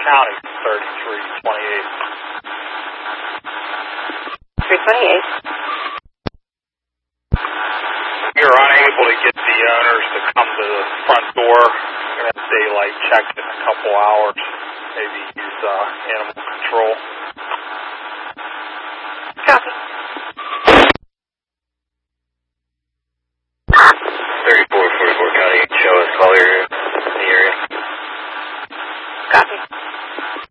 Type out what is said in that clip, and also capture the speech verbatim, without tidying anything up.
County, thirty-three twenty-eight. three twenty-eight. You're unable to get the owners to come to the front door. You're going to have daylight checked in a couple hours. Maybe use uh, animal control. Copy.